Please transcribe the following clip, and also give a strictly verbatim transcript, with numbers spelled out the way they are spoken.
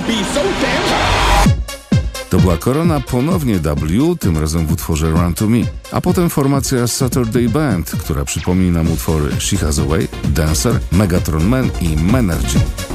To była Korona, ponownie W, tym razem w utworze Run to Me, a potem formacja Saturday Band, która przypomni nam utwory She Has a Way, Dancer, Megatron Man i Menergy.